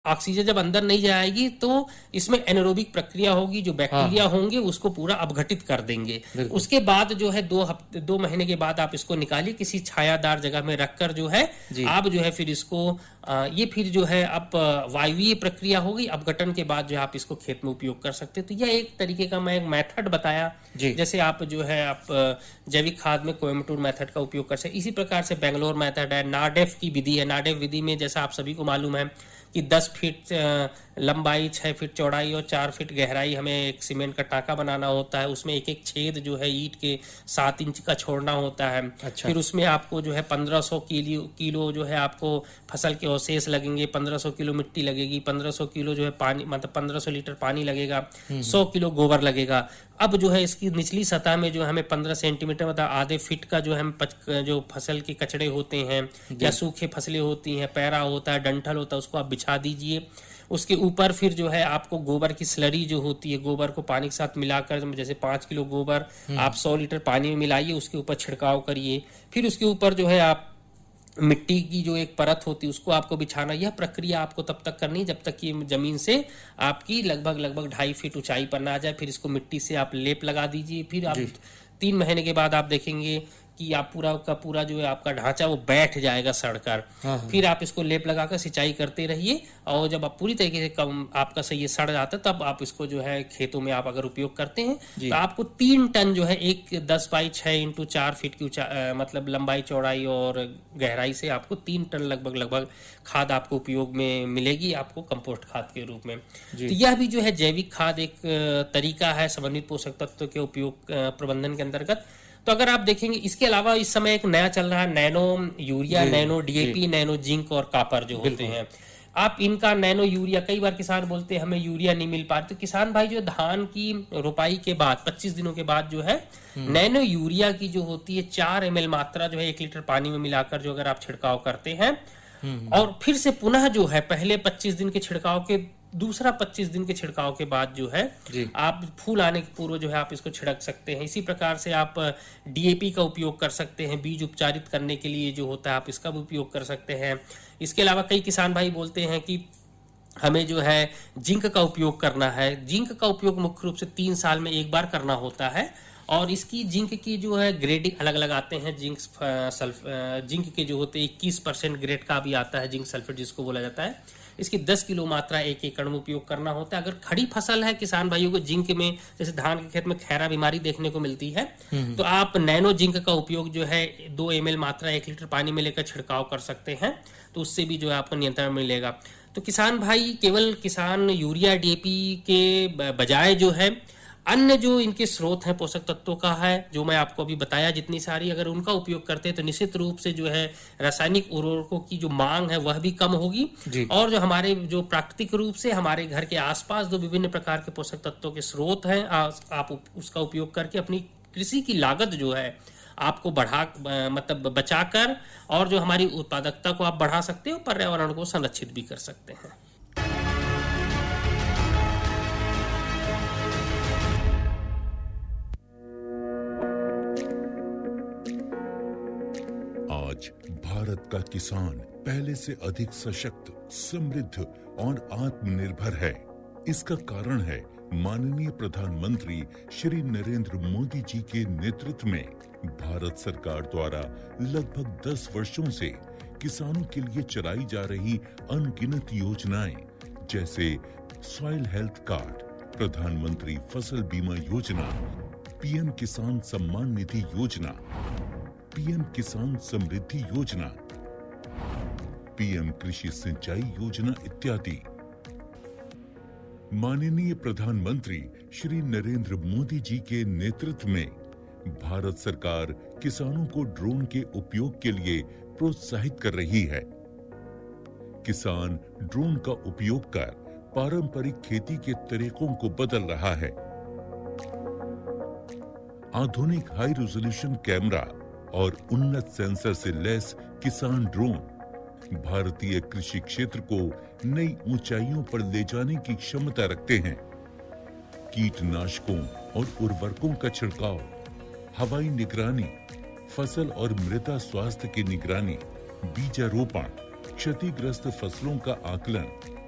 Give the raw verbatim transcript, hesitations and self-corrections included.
Oxygen जब अंदर नहीं जाएगी तो इसमें एनारोबिक प्रक्रिया होगी, जो बैक्टीरिया हाँ। होंगे उसको पूरा अपघटित कर देंगे। उसके बाद जो है दो हफ्ते दो महीने के बाद आप इसको निकालिए, किसी छायादार जगह में रखकर जो है आप जो है फिर इसको आ, ये फिर जो है आप वायवीय प्रक्रिया होगी, अपघटन के बाद जो है आप इसको खेत में उपयोग कर सकते हैं। तो यह एक तरीके का मैं एक मेथड बताया, जैसे आप जो है आप जैविक खाद में कोयम्बटूर मेथड का उपयोग कर सकते। इसी प्रकार से बेंगलोर मेथड है, नाडेफ की विधि है। नाडेफ विधि में जैसा आप सभी को मालूम है कि दस फीट लंबाई, छह फीट चौड़ाई और चार फीट गहराई हमें एक सीमेंट का टाका बनाना होता है। उसमें एक एक छेद जो है ईंट के सात इंच का छोड़ना होता है। अच्छा। फिर उसमें आपको जो है पंद्रह सौ किलो किलो जो है आपको फसल के अवशेष लगेंगे, पंद्रह सौ किलो मिट्टी लगेगी, पंद्रह सौ किलो जो है पानी, मतलब पंद्रह सौ लीटर पानी लगेगा, सौ किलो गोबर लगेगा। अब जो है इसकी निचली सतह में जो हमें पंद्रह सेंटीमीटर मतलब आधे फीट का जो है जो फसल के कचड़े होते हैं या सूखे फसलें होती हैं, पैरा होता है, डंठल होता है, उसको आप बिछा दीजिए। उसके ऊपर फिर जो है आपको गोबर की स्लरी जो होती है, गोबर को पानी के साथ मिलाकर, जैसे पांच किलो गोबर आप सौ लीटर पानी में मिलाइए, उसके ऊपर छिड़काव करिए। फिर उसके ऊपर जो है आप मिट्टी की जो एक परत होती है उसको आपको बिछाना। यह प्रक्रिया आपको तब तक करनी जब तक कि जमीन से आपकी लगभग लगभग ढाई फीट ऊंचाई पर ना आ जाए। फिर इसको मिट्टी से आप लेप लगा दीजिए। फिर आप तीन महीने के बाद आप देखेंगे कि आप पूरा का पूरा जो है आपका ढांचा वो बैठ जाएगा सड़कर। फिर आप इसको लेप लगाकर सिंचाई करते रहिए, और जब आप पूरी तरीके से कम आपका सही सड़ जाता है तब आप इसको जो है खेतों में आप अगर उपयोग करते हैं तो आपको तीन टन जो है एक दस बाई छह इंटू चार फीट की ऊंचा मतलब लंबाई चौड़ाई और गहराई से आपको तीन टन लगभग लगभग खाद आपको उपयोग में मिलेगी, आपको कंपोस्ट खाद के रूप में। तो यह भी जो है जैविक खाद एक तरीका है समन्वित पोषक तत्व के उपयोग प्रबंधन के अंतर्गत। तो अगर आप देखेंगे इसके अलावा इस समय एक नया चल रहा है nano urea, nano DAP, nano zinc और कॉपर जो होते हैं। आप इनका नैनो यूरिया, कई बार किसान बोलते हैं हमें यूरिया नहीं मिल पा रही, तो किसान भाई जो धान की रोपाई के बाद पच्चीस दिनों के बाद जो है नैनो यूरिया की जो होती है चार एम एल मात्रा जो है एक लीटर पानी में मिलाकर जो अगर आप छिड़काव करते हैं और फिर से पुनः जो है पहले पच्चीस दिन के छिड़काव के दूसरा पच्चीस दिन के छिड़काव के बाद जो है आप फूल आने के पूर्व जो है आप इसको छिड़क सकते हैं। इसी प्रकार से आप डीएपी का उपयोग कर सकते हैं, बीज उपचारित करने के लिए जो होता है आप इसका भी उपयोग कर सकते हैं। इसके अलावा कई किसान भाई बोलते हैं कि हमें जो है जिंक का उपयोग करना है। जिंक का उपयोग मुख्य रूप से तीन साल में एक बार करना होता है, और इसकी जिंक की जो है ग्रेडिंग अलग अलग आते हैं। जिंक सल्फ जिंक के जो होते हैं इक्कीस परसेंट ग्रेड का भी आता है, जिंक सल्फेट जिसको बोला जाता है। इसकी दस किलो मात्रा एक एकड़ में उपयोग करना होता है। अगर खड़ी फसल है किसान भाइयों को जिंक में, जैसे धान के खेत में खैरा बीमारी देखने को मिलती है, तो आप नैनो जिंक का उपयोग जो है दो एम एल मात्रा एक लीटर पानी में लेकर छिड़काव कर सकते हैं, तो उससे भी जो है आपको नियंत्रण मिलेगा। तो किसान भाई केवल किसान यूरिया डीएपी के बजाय जो है अन्य जो इनके स्रोत हैं पोषक तत्वों का है, जो मैं आपको अभी बताया जितनी सारी, अगर उनका उपयोग करते हैं तो निश्चित रूप से जो है रासायनिक उर्वरकों की जो मांग है वह भी कम होगी, और जो हमारे जो प्राकृतिक रूप से हमारे घर के आसपास जो विभिन्न प्रकार के पोषक तत्वों के स्रोत हैं आप उसका उपयोग करके अपनी कृषि की लागत जो है आपको बढ़ा मतलब बचाकर और जो हमारी उत्पादकता को आप बढ़ा सकते हो, पर्यावरण को संरक्षित भी कर सकते हैं। आज भारत का किसान पहले से अधिक सशक्त, समृद्ध और आत्मनिर्भर है। इसका कारण है माननीय प्रधानमंत्री श्री नरेंद्र मोदी जी के नेतृत्व में भारत सरकार द्वारा लगभग दस वर्षों से किसानों के लिए चलाई जा रही अनगिनत योजनाएं, जैसे सॉइल हेल्थ कार्ड, प्रधानमंत्री फसल बीमा योजना, पीएम किसान सम्मान निधि योजना, पीएम किसान समृद्धि योजना, पीएम कृषि सिंचाई योजना इत्यादि। माननीय प्रधानमंत्री श्री नरेंद्र मोदी जी के नेतृत्व में भारत सरकार किसानों को ड्रोन के उपयोग के लिए प्रोत्साहित कर रही है। किसान ड्रोन का उपयोग कर पारंपरिक खेती के तरीकों को बदल रहा है। आधुनिक हाई रेजोल्यूशन कैमरा और उन्नत सेंसर से लैस किसान ड्रोन भारतीय कृषि क्षेत्र को नई ऊंचाइयों पर ले जाने की क्षमता रखते हैं। कीटनाशकों और उर्वरकों का छिड़काव, हवाई निगरानी, फसल और मृदा स्वास्थ्य की निगरानी, बीजारोपण, क्षतिग्रस्त फसलों का आकलन,